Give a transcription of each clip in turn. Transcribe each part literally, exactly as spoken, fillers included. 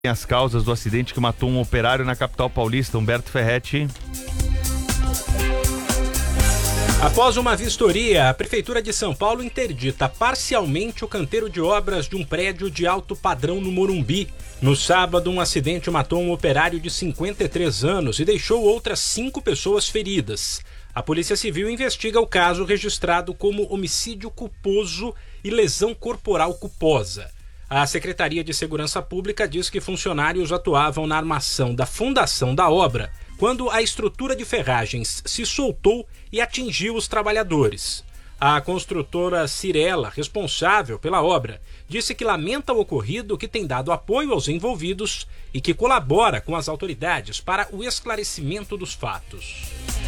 As causas do acidente que matou um operário na capital paulista. Humberto Ferretti. Após uma vistoria, a Prefeitura de São Paulo interdita parcialmente o canteiro de obras de um prédio de alto padrão no Morumbi. No sábado, um acidente matou um operário de cinquenta e três anos e deixou outras cinco pessoas feridas. A Polícia Civil investiga o caso registrado como homicídio culposo e lesão corporal culposa. A Secretaria de Segurança Pública diz que funcionários atuavam na armação da fundação da obra quando a estrutura de ferragens se soltou e atingiu os trabalhadores. A construtora Cirela, responsável pela obra, disse que lamenta o ocorrido, que tem dado apoio aos envolvidos e que colabora com as autoridades para o esclarecimento dos fatos.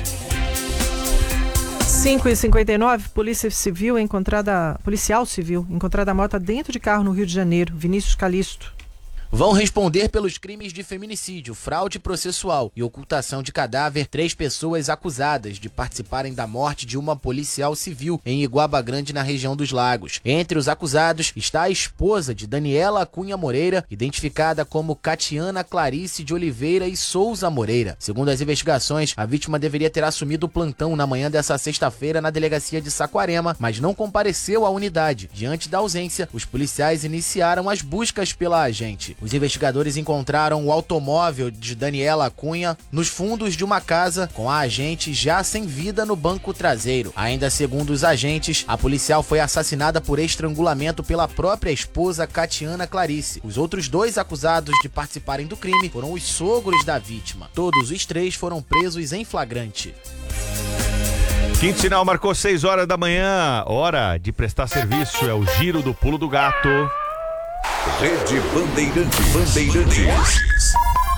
cinco e cinquenta e nove, Polícia Civil encontrada, policial civil encontrada morta dentro de carro no Rio de Janeiro. Vinícius Calisto. Vão responder pelos crimes de feminicídio, fraude processual e ocultação de cadáver três pessoas acusadas de participarem da morte de uma policial civil em Iguaba Grande, na região dos Lagos. Entre os acusados está a esposa de Daniela Cunha Moreira, identificada como Catiana Clarice de Oliveira e Souza Moreira. Segundo as investigações, a vítima deveria ter assumido o plantão na manhã dessa sexta-feira na delegacia de Saquarema, mas não compareceu à unidade. Diante da ausência, os policiais iniciaram as buscas pela agente. Os investigadores encontraram o automóvel de Daniela Cunha nos fundos de uma casa, com a agente já sem vida no banco traseiro. Ainda segundo os agentes, a policial foi assassinada por estrangulamento pela própria esposa Catiana Clarice. Os outros dois acusados de participarem do crime foram os sogros da vítima. Todos os três foram presos em flagrante. Quinto sinal marcou seis horas da manhã. Hora de prestar serviço. É o giro do pulo do gato. Rede Bandeirantes. Bandeirantes.